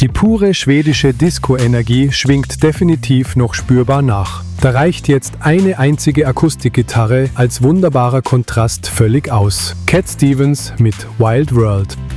Die pure schwedische Disco-Energie schwingt definitiv noch spürbar nach. Da reicht jetzt eine einzige Akustikgitarre als wunderbarer Kontrast völlig aus. Cat Stevens mit Wild World.